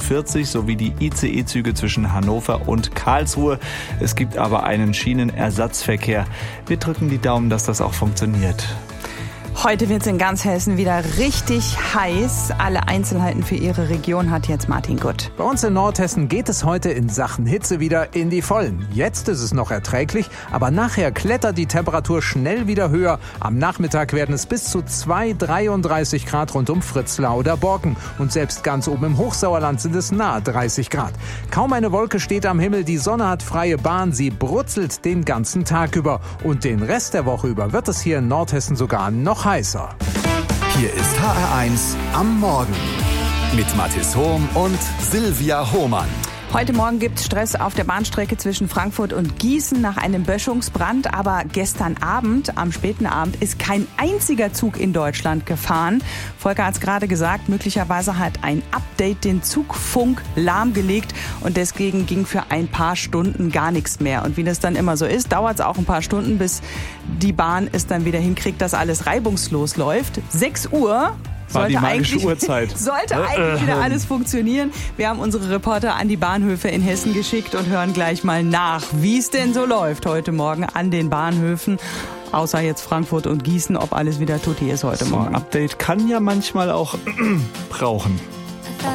45 sowie die ICE-Züge zwischen Hannover und Karlsruhe. Es gibt aber einen Schienenersatzverkehr. Wir drücken die Daumen, dass das auch funktioniert. Heute wird es in ganz Hessen wieder richtig heiß. Alle Einzelheiten für Ihre Region hat jetzt Martin Gutt. Bei uns in Nordhessen geht es heute in Sachen Hitze wieder in die Vollen. Jetzt ist es noch erträglich, aber nachher klettert die Temperatur schnell wieder höher. Am Nachmittag werden es bis zu 33 Grad rund um Fritzlar oder Borken. Und selbst ganz oben im Hochsauerland sind es nahe 30 Grad. Kaum eine Wolke steht am Himmel, die Sonne hat freie Bahn, sie brutzelt den ganzen Tag über. Und den Rest der Woche über wird es hier in Nordhessen sogar noch heißer. Hier ist HR1 am Morgen mit Mathis Hohm und Silvia Hohmann. Heute Morgen gibt es Stress auf der Bahnstrecke zwischen Frankfurt und Gießen nach einem Böschungsbrand. Aber gestern Abend, am späten Abend, ist kein einziger Zug in Deutschland gefahren. Volker hat es gerade gesagt, möglicherweise hat ein Update den Zugfunk lahmgelegt. Und deswegen ging für ein paar Stunden gar nichts mehr. Und wie das dann immer so ist, dauert es auch ein paar Stunden, bis die Bahn es dann wieder hinkriegt, dass alles reibungslos läuft. 6 Uhr. War die magische Uhrzeit. Sollte eigentlich wieder alles funktionieren. Wir haben unsere Reporter an die Bahnhöfe in Hessen geschickt und hören gleich mal nach, wie es denn so läuft heute Morgen an den Bahnhöfen. Außer jetzt Frankfurt und Gießen, ob alles wieder tutti ist heute Morgen. So ein Update kann ja manchmal auch brauchen.